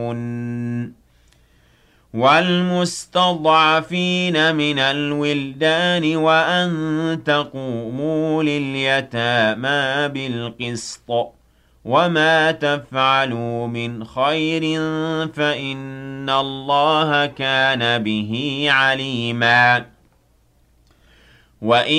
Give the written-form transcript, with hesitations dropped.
وَالْمُسْتَضْعَفِينَ مِنَ الْوِلْدَانِ وَأَن تَقُومُوا لِلْيَتَامَىٰ بِالْقِسْطِ ۚ وَمَا تَفْعَلُوا مِنْ خَيْرٍ فَإِنَّ اللَّهَ كَانَ بِهِ عَلِيمًا